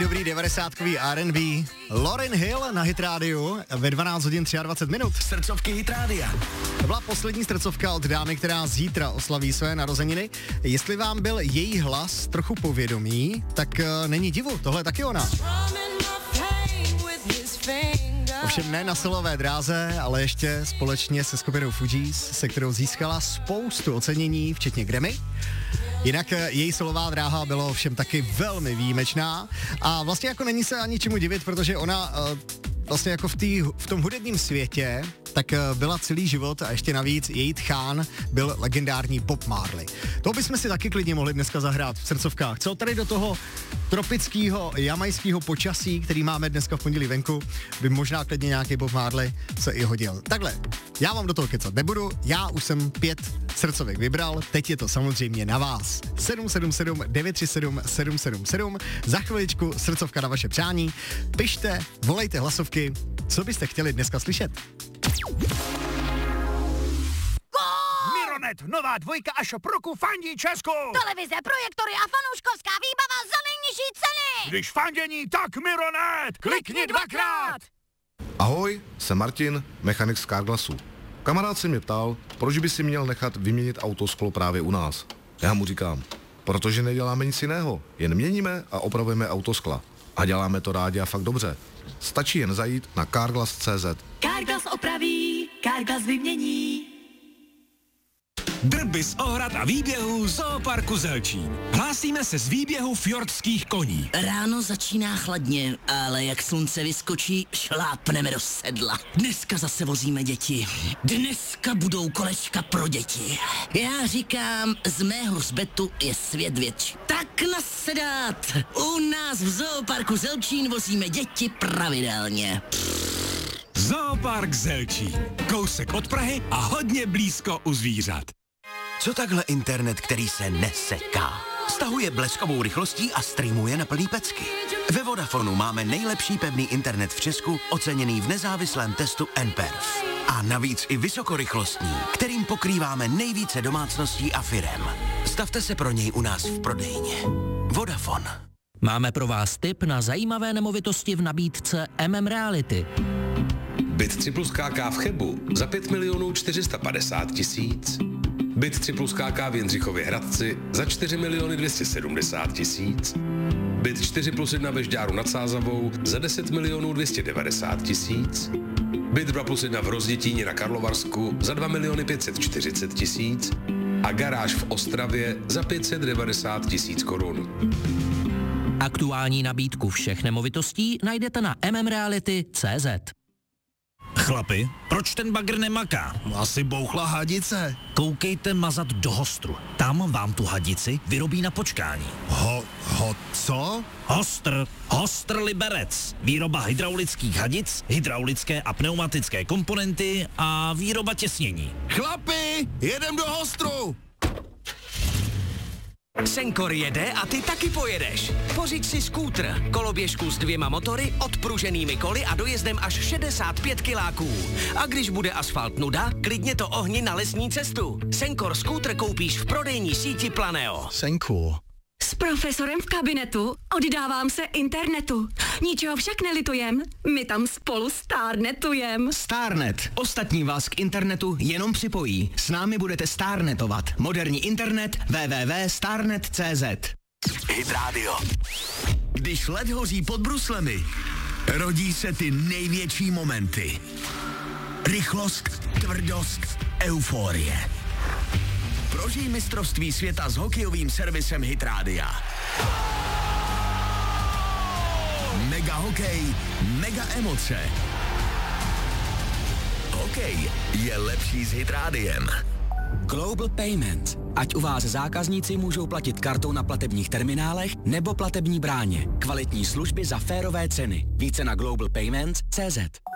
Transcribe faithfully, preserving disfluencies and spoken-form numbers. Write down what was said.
dobrý devadesátkový R and B. Lauryn Hill na Hit Rádiu ve dvanáct hodin dvacet tři minut. Srdcovky Hit Rádia. To byla poslední srdcovka od dámy, která zítra oslaví své narozeniny. Jestli vám byl její hlas trochu povědomý, tak uh, není divu, tohle je taky ona. Ovšem ne na silové dráze, ale ještě společně se skupinou Fugees, se kterou získala spoustu ocenění, včetně Grammy. Jinak její solová dráha byla ovšem taky velmi výjimečná a vlastně jako není se ani čemu divit, protože ona uh, vlastně jako v, tý, v tom hudebním světě tak uh, byla celý život a ještě navíc její tchán byl legendární Bob Marley. To bychom si taky klidně mohli dneska zahrát v srdcovkách. Co tady do toho tropického jamajského počasí, který máme dneska v pondělí venku, by možná klidně nějaký Bob Marley se i hodil. Takhle, já vám do toho kecat nebudu, já už jsem pět srdcovek vybral, teď je to samozřejmě na vás. sedm sedm sedm devět tři sedm sedm sedm sedm, za chviličku srdcovka na vaše přání. Pište, volejte hlasovky, co byste chtěli dneska slyšet. Mironet, nová dvojka a shop roku fandí Česku. Televize, projektory a fanouškovská výbava za nejnižší ceny. Když fandění, tak Mironet, klikni dvakrát. Ahoj, jsem Martin, mechanik z Carglassu. Kamarád se mě ptal, proč by si měl nechat vyměnit autosklo právě u nás. Já mu říkám, protože neděláme nic jiného, jen měníme a opravujeme autoskla. A děláme to rádi a fakt dobře. Stačí jen zajít na carglass tečka cé zet. Carglass opraví, Carglass vymění. Drby z ohrad a výběhů Zooparku Zelčín. Hlásíme se z výběhu fjordských koní. Ráno začíná chladně, ale jak slunce vyskočí, šlápneme do sedla. Dneska zase vozíme děti. Dneska budou kolečka pro děti. Já říkám, z mého hřbetu je svět větší. Tak nasedat! U nás v Zooparku Zelčín vozíme děti pravidelně. Zoopark Zelčín. Kousek od Prahy a hodně blízko u zvířat. Co takhle internet, který se neseká? Stahuje bleskovou rychlostí a streamuje na plný pecky. Ve Vodafonu máme nejlepší pevný internet v Česku, oceněný v nezávislém testu N P E R F. A navíc i vysokorychlostní, kterým pokrýváme nejvíce domácností a firem. Stavte se pro něj u nás v prodejně. Vodafone. Máme pro vás tip na zajímavé nemovitosti v nabídce M M Reality. Byt tři plus K K v Chebu za pět milionů čtyři sta padesát tisíc. Byt tři plus K K v Jindřichově Hradci za čtyři miliony dvě stě sedmdesát tisíc. Byt čtyři plus jedna ve Žďáru nad Sázavou za deset milionů dvě stě devadesát tisíc. Byt dva plus jedna v Rozdětíně na Karlovarsku za dva miliony pět set čtyřicet tisíc. A garáž v Ostravě za pět set devadesát tisíc korun. Aktuální nabídku všech nemovitostí najdete na m m reality tečka cé zet. Chlapi, proč ten bagr nemaká? Asi bouchla hadice. Koukejte mazat do Hostru. Tam vám tu hadici vyrobí na počkání. Ho, ho, co? Hostr, Hostr Liberec. Výroba hydraulických hadic, hydraulické a pneumatické komponenty a výroba těsnění. Chlapi, jedem do Hostru. Senkor jede a ty taky pojedeš. Pořiď si skútr, koloběžku s dvěma motory, odpruženými koly a dojezdem až šedesát pět kiláků. A když bude asfalt nuda, klidně to ohni na lesní cestu. Senkor skútr koupíš v prodejní síti Planeo. Senkor. S profesorem v kabinetu oddávám se internetu. Ničeho však nelitujem, my tam spolu stárnetujem. Starnet. Ostatní vás k internetu jenom připojí. S námi budete starnetovat. Moderní internet w w w tečka starnet tečka cé zet. Hit Radio. Když led hoří pod bruslemi, rodí se ty největší momenty. Rychlost, tvrdost, euforie. Prožij mistrovství světa s hokejovým servisem Hit Rádia. Mega hokej, mega emoce. Hokej je lepší s Hit Rádiem. Global Payment. Ať u vás zákazníci můžou platit kartou na platebních terminálech nebo platební bráně. Kvalitní služby za férové ceny. Více na global payment tečka cé zet.